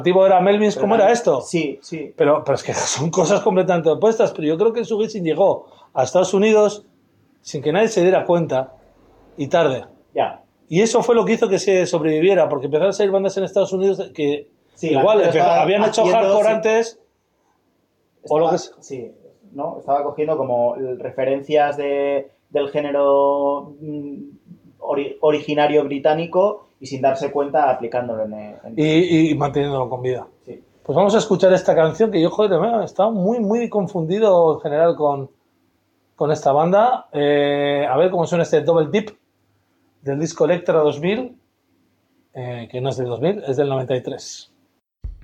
alternativo era Melvins, ¿cómo era esto? Sí, sí. Pero es que son cosas completamente opuestas. Pero yo creo que Sugisin llegó a Estados Unidos sin que nadie se diera cuenta y tarde. Ya. Y eso fue lo que hizo que se sobreviviera, porque empezaron a salir bandas en Estados Unidos que Sí, igual habían hecho hardcore sí. antes. O lo que es... Sí, ¿no? Estaba cogiendo como referencias del género originario británico y sin darse cuenta aplicándolo y manteniéndolo con vida. Sí. Pues vamos a escuchar esta canción que yo, joder, estaba muy confundido en general con esta banda. A ver cómo suena este Double Dip del disco Electra 2000, que no es del 2000, es del 93.